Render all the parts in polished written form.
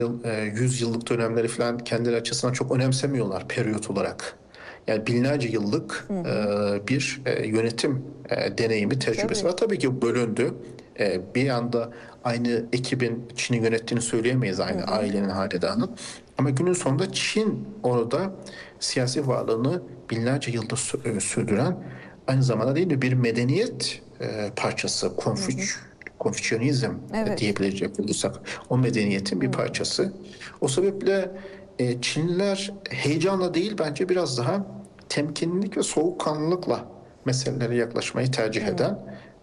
100 yıllık dönemleri falan kendileri açısından çok önemsemiyorlar periyot olarak. Yani binlerce yıllık bir yönetim deneyimi, tecrübesi Tabii. var. Tabii ki bölündü. Bir anda aynı ekibin Çin'i yönettiğini söyleyemeyiz, aynı ailenin, hanedanın. Ama günün sonunda Çin orada siyasi varlığını binlerce yıldır sürdüren, aynı zamanda değil mi, bir medeniyet parçası. Konfüçyonizm Evet. diyebilecek olursak, o medeniyetin bir parçası. O sebeple Çinliler heyecanla değil, bence biraz daha temkinlilik ve soğukkanlılıkla meselelere yaklaşmayı tercih eden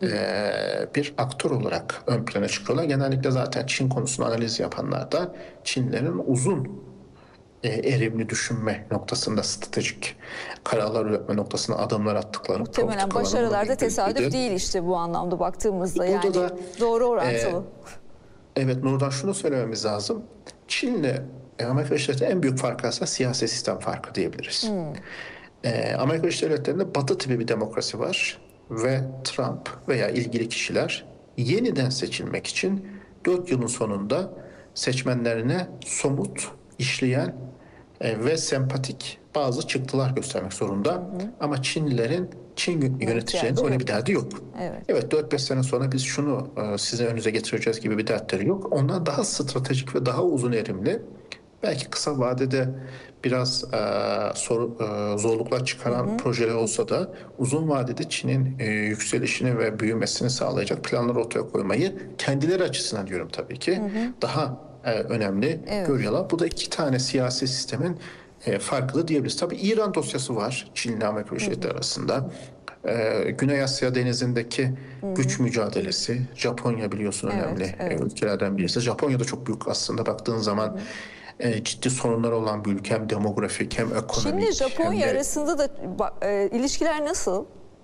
bir aktör olarak ön plana çıkıyorlar. Genellikle zaten Çin konusunu analiz yapanlar da Çinlerin uzun erimli düşünme noktasında, stratejik kararlar üretme noktasında adımlar attıklarını, Muhtemelen politikalarını buna başarılar da tesadüf belirledi. değil işte bu anlamda baktığımızda, Burada yani da doğru e, orantılı. evet, Nurdan, şunu söylememiz lazım. Çin'le Amerika Birleşik Devletleri en büyük farkı aslında siyasi sistem farkı diyebiliriz. Amerika Birleşik Devletleri'nde Batı tipi bir demokrasi var ve Trump veya ilgili kişiler yeniden seçilmek için 4 yılın sonunda seçmenlerine somut, işleyen ve sempatik bazı çıktılar göstermek zorunda. Ama Çinlilerin, Çin yöneticilerinin İhtiyacı öyle yok. bir derdi yok. Evet. Evet, 4-5 sene sonra biz şunu size önünüze getireceğiz gibi bir dertleri yok. Onlar daha stratejik ve daha uzun erimli. Belki kısa vadede biraz zorluklar çıkaran projeler olsa da uzun vadede Çin'in yükselişini ve büyümesini sağlayacak planlar ortaya koymayı kendileri açısından, diyorum tabii ki, daha önemli Evet. görüyorlar. Bu da iki tane siyasi sistemin farkı da diyebiliriz. Tabii İran dosyası var Çin ile Amerika Birleşik Devletleri arasında. Güney Asya denizindeki güç mücadelesi. Japonya biliyorsun önemli Evet, evet. ülkelerden birisi. Japonya da çok büyük aslında baktığın zaman, ciddi sorunlar olan bir ülke, hem demografik hem Çin'le ekonomik hem Japonya de arasında da ilişkiler nasıl?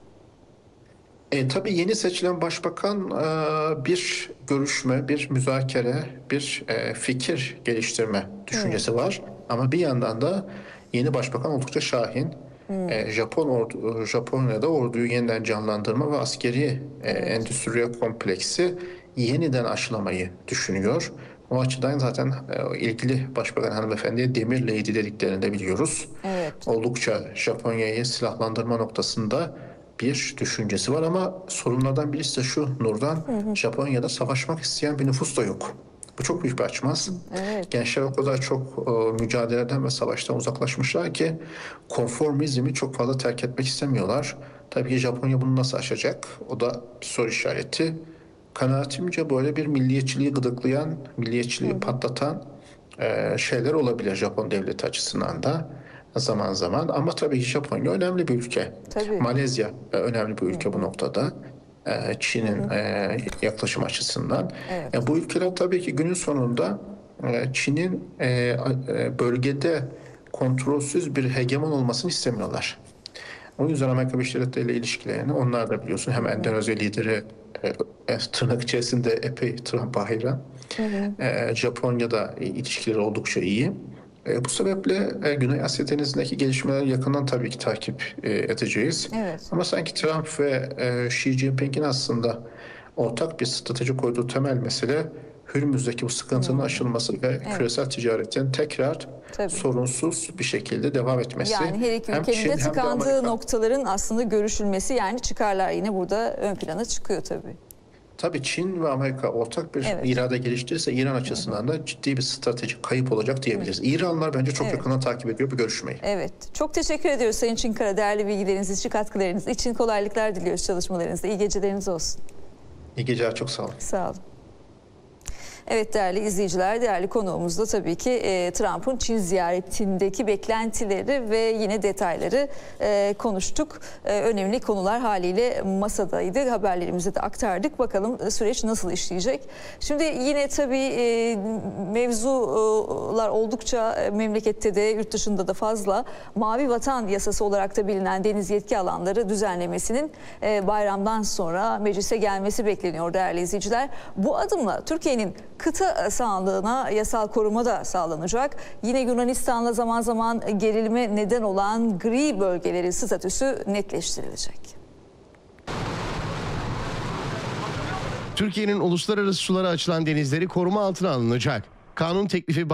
tabii yeni seçilen başbakan bir görüşme, bir müzakere, bir fikir geliştirme düşüncesi var. Ama bir yandan da yeni başbakan oldukça şahin. Japonya'da orduyu yeniden canlandırma ve askeri Evet. endüstriye kompleksi yeniden aşılamayı düşünüyor. O açıdan zaten ilgili başbakan hanımefendiye Demir Lady dediklerini de biliyoruz. Evet. Oldukça Japonya'yı silahlandırma noktasında bir düşüncesi var, ama sorunlardan birisi de şu Nurdan, Japonya'da savaşmak isteyen bir nüfus da yok. Bu çok büyük bir açmaz. Evet. Gençler o kadar çok mücadeleden ve savaştan uzaklaşmışlar ki konformizmi çok fazla terk etmek istemiyorlar. Tabii ki Japonya bunu nasıl aşacak? O da bir soru işareti. Kanaatimce böyle bir milliyetçiliği gıdıklayan, milliyetçiliği patlatan şeyler olabilir Japon devleti açısından da zaman zaman. Ama tabii ki Japonya önemli bir ülke. Tabii. Malezya önemli bir ülke bu noktada. Çin'in yaklaşım açısından. Evet. Bu ülkeler tabii ki günün sonunda Çin'in bölgede kontrolsüz bir hegemon olmasını istemiyorlar. O yüzden Amerika Birleşik Devletleri ile ilişkilerini, onlar da biliyorsun, hem Endonezya lideri tırnak içerisinde epey Trump'a hayran. Japonya'da ilişkileri oldukça iyi. Bu sebeple Güney Asya Denizi'ndeki gelişmeleri yakından tabii ki takip edeceğiz. Evet. Ama sanki Trump ve Xi Jinping'in aslında ortak bir strateji koyduğu temel mesele Hürmüz'deki bu sıkıntının aşılması ve Evet. küresel ticaretin tekrar Tabii. sorunsuz bir şekilde devam etmesi. Yani her iki Hem ülkenin Çin de hem de tıkandığı Amerika. noktaların aslında görüşülmesi, yani çıkarlar yine burada ön plana çıkıyor tabii. Tabii Çin ve Amerika ortak bir Evet. irade geliştirirse İran açısından da ciddi bir stratejik kayıp olacak diyebiliriz. İranlılar bence çok Evet. yakından takip ediyor bu görüşmeyi. Evet. Çok teşekkür ediyoruz Sayın Çinkara. Değerli bilgileriniz için, katkılarınız için kolaylıklar diliyoruz çalışmalarınızda. İyi geceleriniz olsun. İyi geceler, çok sağ olun. Sağ olun. Evet değerli izleyiciler, değerli konuğumuz da tabii ki Trump'ın Çin ziyaretindeki beklentileri ve yine detayları konuştuk. Önemli konular haliyle masadaydı. Haberlerimize de aktardık. Bakalım süreç nasıl işleyecek? Şimdi yine tabii mevzular oldukça memlekette de yurt dışında da fazla. Mavi Vatan Yasası olarak da bilinen deniz yetki alanları düzenlemesinin bayramdan sonra meclise gelmesi bekleniyor değerli izleyiciler. Bu adımla Türkiye'nin kıta sahanlığına yasal koruma da sağlanacak. Yine Yunanistan'la zaman zaman gerilime neden olan gri bölgelerin statüsü netleştirilecek. Türkiye'nin uluslararası sulara açılan denizleri koruma altına alınacak. kanun teklifi